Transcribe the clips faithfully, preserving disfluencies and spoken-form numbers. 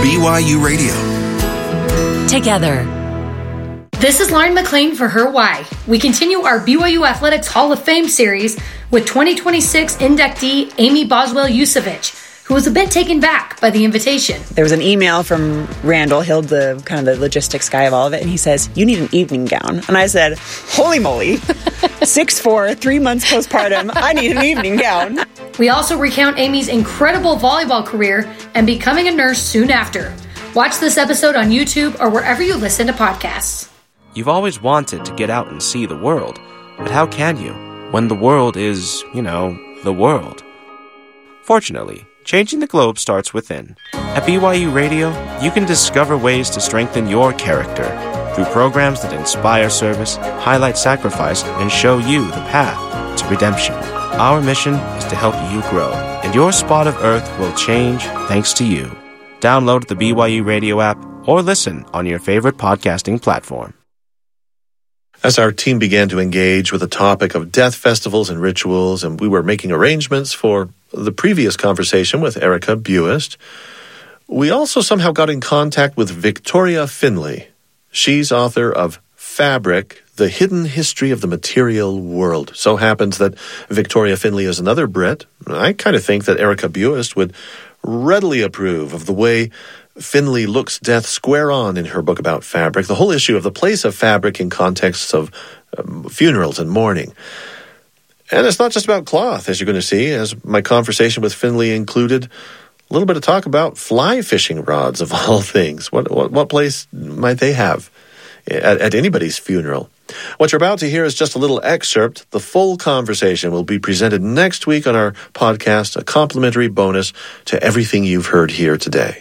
B Y U Radio. Together. This is Lauren McLean for Her Why. We continue our B Y U Athletics Hall of Fame series with twenty twenty-six inductee Amy Boswell-Yusevich, who was a bit taken back by the invitation. There was an email from Randall Hill, the kind of the logistics guy of all of it, and he says, "You need an evening gown." And I said, "Holy moly, six four, three months postpartum, I need an evening gown." We also recount Amy's incredible volleyball career and becoming a nurse soon after. Watch this episode on YouTube or wherever you listen to podcasts. You've always wanted to get out and see the world, but how can you when the world is, you know, the world? Fortunately, changing the globe starts within. At B Y U Radio, you can discover ways to strengthen your character through programs that inspire service, highlight sacrifice, and show you the path to redemption. Our mission is to help you grow, and your spot of Earth will change thanks to you. Download the B Y U Radio app or listen on your favorite podcasting platform. As our team began to engage with the topic of death festivals and rituals, and we were making arrangements for the previous conversation with Erica Buist, we also somehow got in contact with Victoria Finlay. She's author of Fabric, The Hidden History of the Material World. So happens that Victoria Finlay is another Brit. I kind of think that Erica Buist would readily approve of the way Finlay looks death square on in her book about fabric, the whole issue of the place of fabric in contexts of um, funerals and mourning. And it's not just about cloth, as you're going to see, as my conversation with Finlay included a little bit of talk about fly fishing rods, of all things. What what, what place might they have at, at anybody's funeral? What you're about to hear is just a little excerpt. The full conversation will be presented next week on our podcast, a complimentary bonus to everything you've heard here today.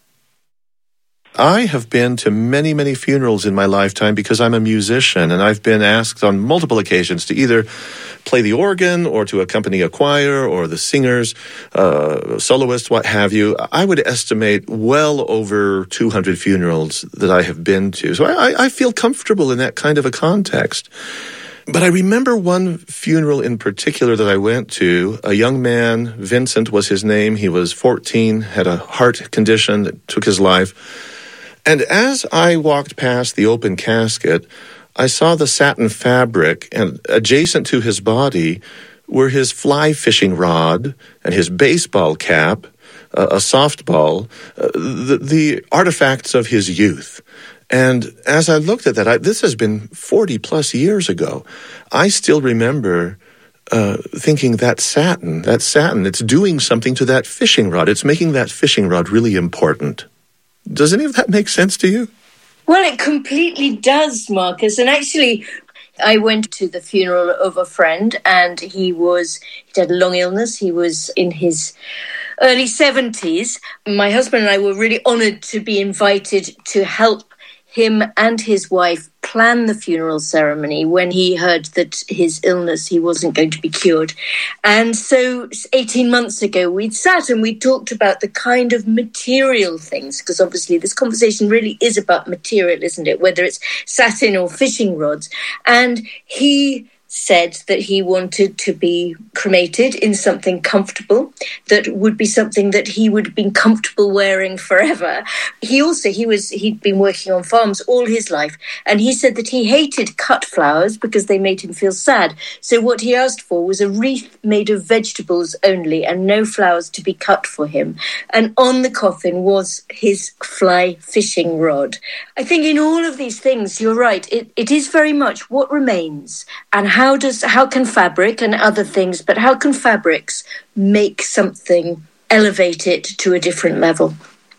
I have been to many, many funerals in my lifetime because I'm a musician, and I've been asked on multiple occasions to either play the organ or to accompany a choir or the singers, uh, soloists, what have you. I would estimate well over two hundred funerals that I have been to. So I, I feel comfortable in that kind of a context. But I remember one funeral in particular that I went to. A young man, Vincent was his name. He was fourteen, had a heart condition that took his life. And as I walked past the open casket, I saw the satin fabric, and adjacent to his body were his fly fishing rod and his baseball cap, uh, a softball, uh, the, the artifacts of his youth. And as I looked at that, I, this has been forty plus years ago, I still remember uh, thinking that satin, that satin, it's doing something to that fishing rod. It's making that fishing rod really important. Does any of that make sense to you? Well, it completely does, Marcus. And actually, I went to the funeral of a friend, and he was, he had a long illness. He was in his early seventies. My husband and I were really honoured to be invited to help him and his wife plan the funeral ceremony when he heard that his illness, he wasn't going to be cured. And so eighteen months ago, we'd sat and we talked about the kind of material things, because obviously this conversation really is about material, isn't it? Whether it's satin or fishing rods. And he said that he wanted to be cremated in something comfortable, that would be something that he would have been comfortable wearing forever. He also, he was, he'd been working on farms all his life, and he said that he hated cut flowers because they made him feel sad. So what he asked for was a wreath made of vegetables only and no flowers to be cut for him. And on the coffin was his fly fishing rod. I think in all of these things, you're right, it, it is very much what remains, and how How does how can fabric and other things, but how can fabrics make something, elevate it to a different level?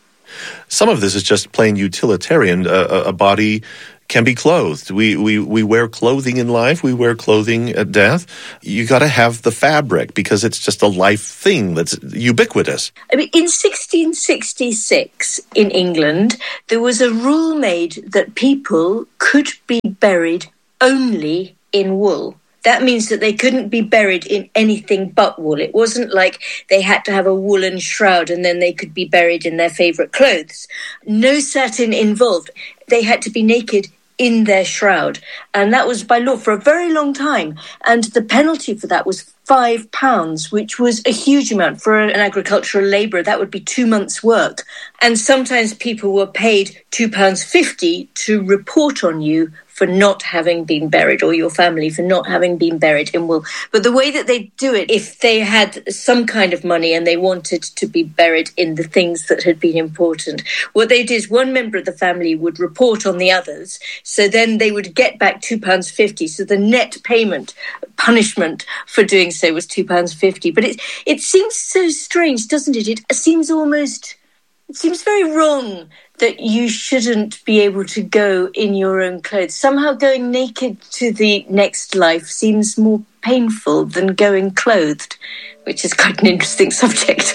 Some of this is just plain utilitarian. A, a body can be clothed. We, we we wear clothing in life. We wear clothing at death. You got to have the fabric because it's just a life thing that's ubiquitous. I mean, in sixteen sixty-six in England, there was a rule made that people could be buried only in wool. That means that they couldn't be buried in anything but wool. It wasn't like they had to have a woolen shroud and then they could be buried in their favourite clothes. No satin involved. They had to be naked in their shroud. And that was by law for a very long time. And the penalty for that was five pounds, which was a huge amount. For an agricultural labourer, that would be two months' work. And sometimes people were paid two pounds fifty to report on you for not having been buried, or your family for not having been buried in wool. But the way that they do it, if they had some kind of money and they wanted to be buried in the things that had been important, what they did is one member of the family would report on the others, so then they would get back two pounds fifty. So the net payment, punishment for doing so was two pounds fifty. But it, it seems so strange, doesn't it? It seems almost... It seems very wrong that you shouldn't be able to go in your own clothes. Somehow going naked to the next life seems more painful than going clothed, which is quite an interesting subject.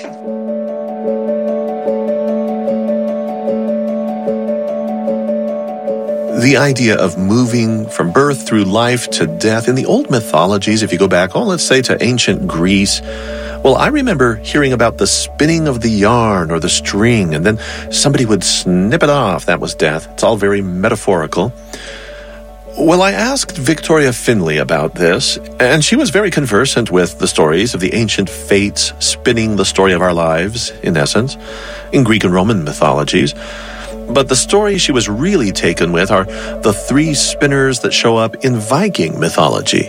The idea of moving from birth through life to death in the old mythologies, if you go back, oh, let's say to ancient Greece, well, I remember hearing about the spinning of the yarn or the string, and then somebody would snip it off. That was death. It's all very metaphorical. Well, I asked Victoria Finlay about this, and she was very conversant with the stories of the ancient fates spinning the story of our lives, in essence, in Greek and Roman mythologies. But the stories she was really taken with are the three spinners that show up in Viking mythology.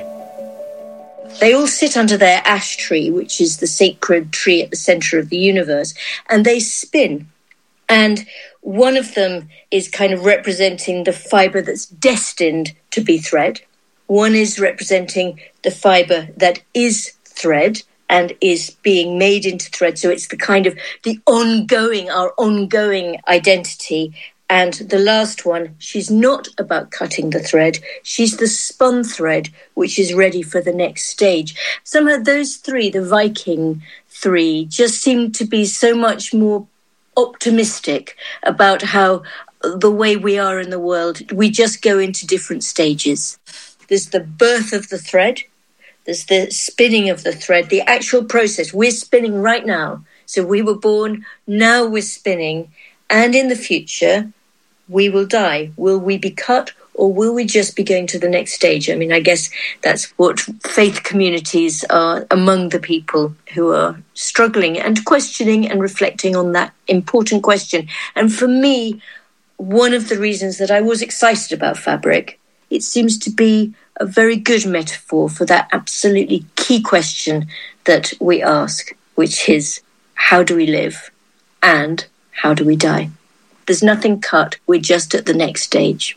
They all sit under their ash tree, which is the sacred tree at the centre of the universe, and they spin. And one of them is kind of representing the fibre that's destined to be thread. One is representing the fibre that is thread and is being made into thread. So it's the kind of the ongoing, our ongoing identity. And the last one, she's not about cutting the thread. She's the spun thread, which is ready for the next stage. Somehow those three, the Viking three, just seem to be so much more optimistic about how the way we are in the world, we just go into different stages. There's the birth of the thread. There's the spinning of the thread, the actual process. We're spinning right now. So we were born, now we're spinning. And in the future, we will die. Will we be cut, or will we just be going to the next stage? I mean, I guess that's what faith communities are among the people who are struggling and questioning and reflecting on that important question. And for me, one of the reasons that I was excited about fabric, it seems to be a very good metaphor for that absolutely key question that we ask, which is, how do we live and how do we die? There's nothing cut. We're just at the next stage.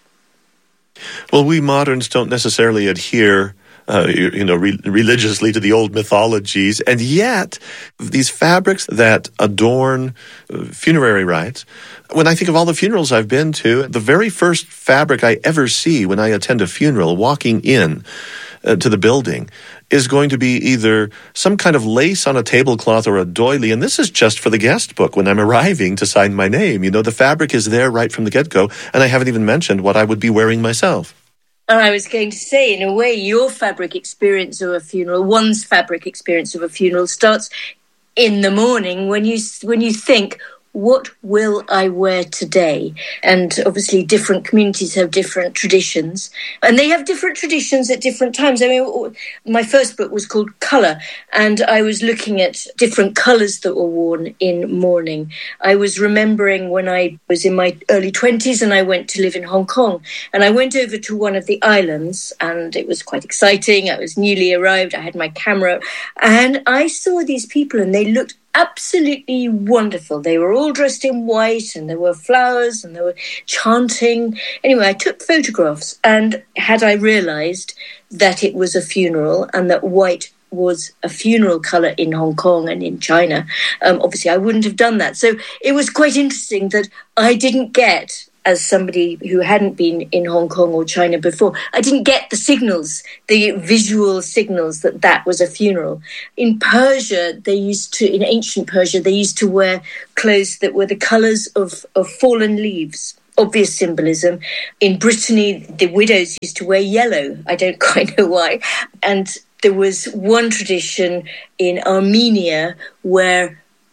Well, we moderns don't necessarily adhere Uh, you, you know, re- religiously to the old mythologies. And yet, these fabrics that adorn uh, funerary rites, when I think of all the funerals I've been to, the very first fabric I ever see when I attend a funeral, walking in uh, to the building, is going to be either some kind of lace on a tablecloth or a doily. And this is just for the guest book when I'm arriving to sign my name. You know, the fabric is there right from the get-go, and I haven't even mentioned what I would be wearing myself. And I was going to say, in a way, your fabric experience of a funeral, one's fabric experience of a funeral starts in the morning when you when you think, what will I wear today? And obviously different communities have different traditions, and they have different traditions at different times. I mean, my first book was called Colour, and I was looking at different colours that were worn in mourning. I was remembering when I was in my early twenties and I went to live in Hong Kong, and I went over to one of the islands, and it was quite exciting. I was newly arrived. I had my camera, and I saw these people, and they looked absolutely wonderful. They were all dressed in white, and there were flowers, and they were chanting. Anyway, I took photographs, and had I realised that it was a funeral and that white was a funeral colour in Hong Kong and in China, um, obviously I wouldn't have done that. So it was quite interesting that I didn't get, as somebody who hadn't been in Hong Kong or China before, I didn't get the signals, the visual signals that that was a funeral. In Persia, they used to, in ancient Persia, they used to wear clothes that were the colours of, of fallen leaves. Obvious symbolism. In Brittany, the widows used to wear yellow. I don't quite know why. And there was one tradition in Armenia where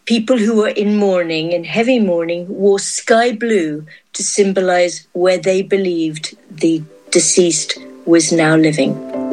people who were in mourning, in heavy mourning, wore sky blue to symbolize where they believed the deceased was now living.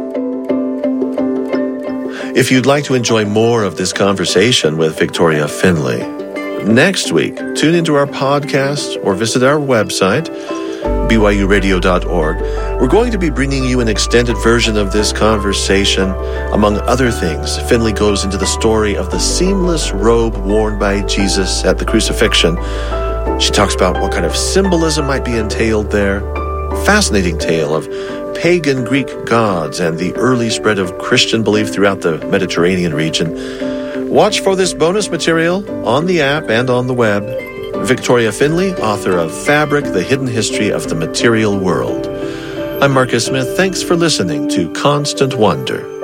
If you'd like to enjoy more of this conversation with Victoria Finlay, next week, tune into our podcast or visit our website, b y u radio dot org. We're going to be bringing you an extended version of this conversation. Among other things, Finlay goes into the story of the seamless robe worn by Jesus at the crucifixion. She talks about what kind of symbolism might be entailed there. Fascinating tale of pagan Greek gods and the early spread of Christian belief throughout the Mediterranean region. Watch for this bonus material on the app and on the web. Victoria Finlay, author of Fabric, The Hidden History of the Material World. I'm Marcus Smith. Thanks for listening to Constant Wonder.